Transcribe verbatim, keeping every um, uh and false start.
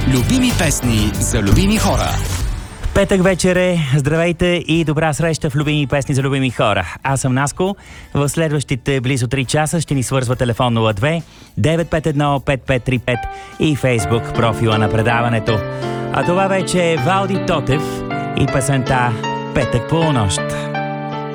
Любими песни за любими хора. Петък вечер е. Здравейте и добра среща в Любими песни за любими хора. Аз съм Наско. В следващите близо три часа ще ни свързва телефон нула две девет пет едно пет пет три пет и Фейсбук профила на предаването. А това вече е Валди Тотев и песента Петък полунощ.